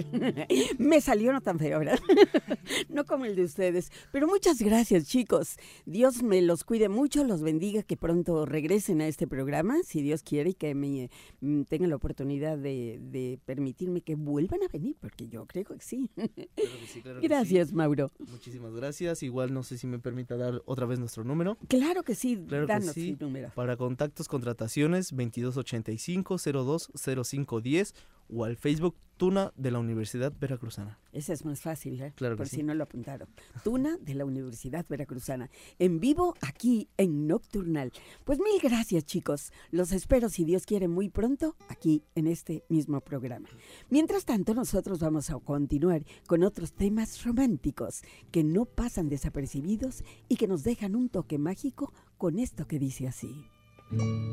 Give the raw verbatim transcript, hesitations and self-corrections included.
Me salió no tan feo, ¿verdad? No como el de ustedes. Pero muchas gracias, chicos. Dios me los cuide mucho, los bendiga, que pronto regresen a este programa, si Dios quiere, y que me mm, tengan la oportunidad de, de permitirme que vuelvan a venir, porque yo creo que sí. Claro que sí, claro que Gracias, sí. Mauro. Muchísimas gracias. Igual no sé si me permita dar otra vez nuestro número. Claro que sí, Claro que danos sí. el número. Para contactos, contrataciones, veintidós ochenta y cinco, cero dos, cero cinco diez o al Facebook Tuna de la Universidad Veracruzana. Ese es más fácil, ¿eh? Claro que Por sí. si no lo apuntaron. Tuna de la Universidad Veracruzana. En vivo aquí en Nocturnal. Pues mil gracias, chicos. Los espero, si Dios quiere, muy pronto aquí en este mismo programa. Mientras tanto, nosotros vamos a continuar con otros temas románticos que no pasan desapercibidos y que nos dejan un toque mágico con esto que dice así.